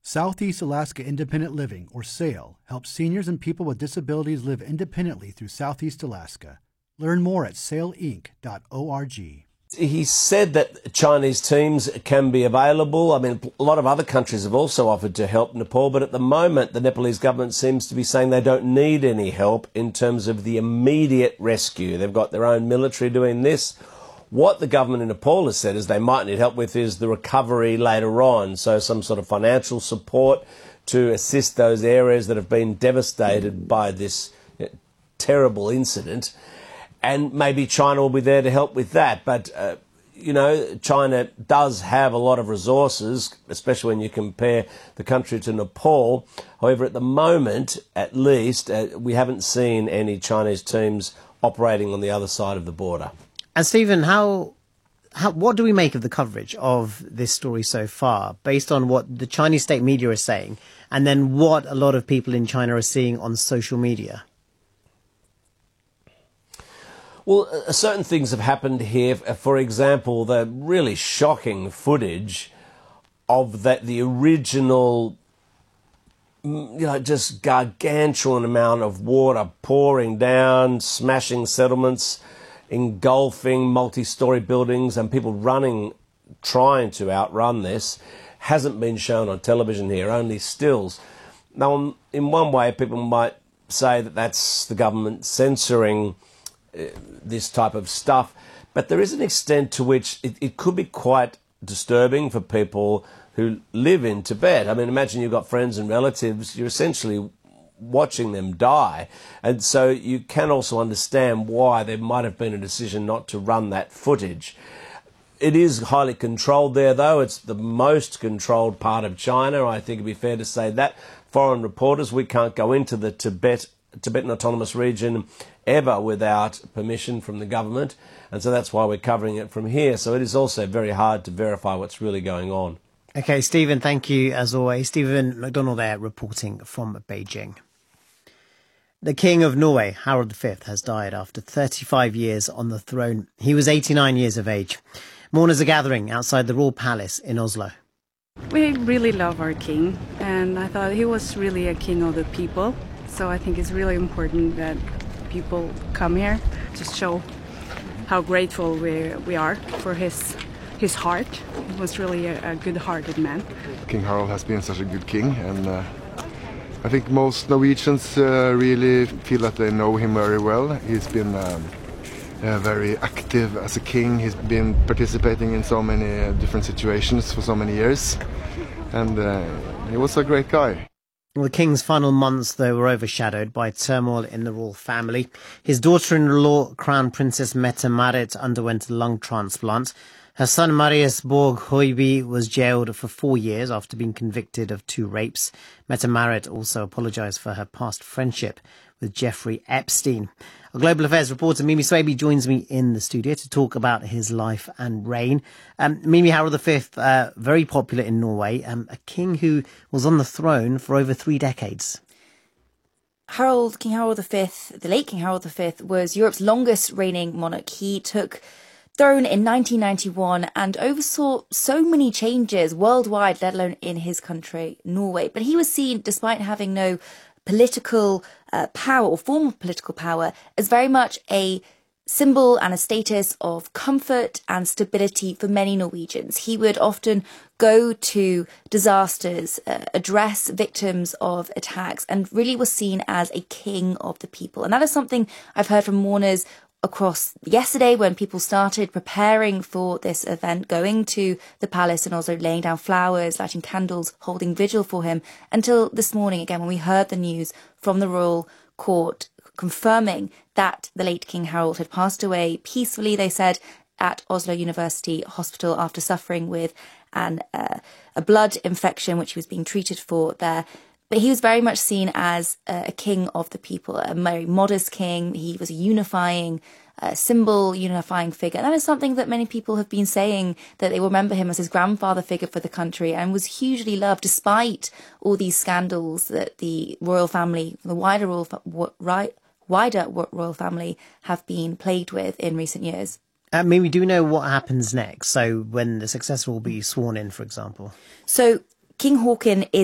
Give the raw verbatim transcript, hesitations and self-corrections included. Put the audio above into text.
Southeast Alaska Independent Living, or SAIL, helps seniors and people with disabilities live independently through Southeast Alaska. Learn more at sail inc dot org. He said that Chinese teams can be available. I mean, a lot of other countries have also offered to help Nepal, but at the moment the Nepalese government seems to be saying they don't need any help in terms of the immediate rescue. They've got their own military doing this. What the government in Nepal has said is they might need help with is the recovery later on, so some sort of financial support to assist those areas that have been devastated by this terrible incident. And maybe China will be there to help with that. But, uh, you know, China does have a lot of resources, especially when you compare the country to Nepal. However, at the moment, at least, uh, we haven't seen any Chinese teams operating on the other side of the border. And Stephen, how, how, what do we make of the coverage of this story so far, based on what the Chinese state media is saying, and then what a lot of people in China are seeing on social media? Well, uh, certain things have happened here. For example, the really shocking footage of that the original, you know, just gargantuan amount of water pouring down, smashing settlements, engulfing multi-storey buildings, and people running, trying to outrun this, hasn't been shown on television here, only stills. Now, in one way, people might say that that's the government censoring this type of stuff, but there is an extent to which it, it could be quite disturbing for people who live in Tibet. I mean, imagine you've got friends and relatives, you're essentially watching them die, and so you can also understand why there might have been a decision not to run that footage. It is highly controlled there, though. It's the most controlled part of China. I think it'd be fair to say that. Foreign reporters, we can't go into the Tibet Tibetan Autonomous Region ever without permission from the government, and so that's why we're covering it from here. So it is also very hard to verify what's really going on. Okay, Stephen, thank you as always. Stephen McDonald there reporting from Beijing. The King of Norway, Harald the Fifth, has died after thirty-five years on the throne. He was eighty-nine years of age. Mourners are gathering outside the Royal Palace in Oslo. We really love our king, and I thought he was really a king of the people. So I think it's really important that people come here to show how grateful we we are for his his heart. He was really a, a good-hearted man. King Harald has been such a good king, and uh, I think most Norwegians uh, really feel that they know him very well. He's been um, uh, very active as a king. He's been participating in so many uh, different situations for so many years, and uh, he was a great guy. Well, the King's final months, though, were overshadowed by turmoil in the royal family. His daughter-in-law, Crown Princess Mette-Marit, underwent a lung transplant. Her son, Marius Borg Høiby, was jailed for four years after being convicted of two rapes. Mette-Marit also apologised for her past friendship with Jeffrey Epstein. Our Global Affairs reporter Mimi Swaby joins me in the studio to talk about his life and reign. Um, Mimi, Harald the Fifth, uh, very popular in Norway, um, a king who was on the throne for over three decades. Harald, King Harald the Fifth, the late King Harald the Fifth, was Europe's longest reigning monarch. He took throne in nineteen ninety-one and oversaw so many changes worldwide, let alone in his country, Norway. But he was seen, despite having no political uh, power or form of political power, as very much a symbol and a status of comfort and stability for many Norwegians. He would often go to disasters, uh, address victims of attacks, and really was seen as a king of the people. And that is something I've heard from mourners across yesterday when people started preparing for this event, going to the palace and also laying down flowers, lighting candles, holding vigil for him, until this morning, again, when we heard the news from the royal court confirming that the late King Harald had passed away peacefully, they said, at Oslo University Hospital after suffering with an uh, a blood infection, which he was being treated for there. But he was very much seen as a king of the people, a very modest king. He was a unifying uh, symbol, unifying figure. And that is something that many people have been saying, that they remember him as his grandfather figure for the country, and was hugely loved despite all these scandals that the royal family, the wider royal, right, wider royal family have been plagued with in recent years. I mean, we do know what happens next. So when the successor will be sworn in, for example. So King Haakon is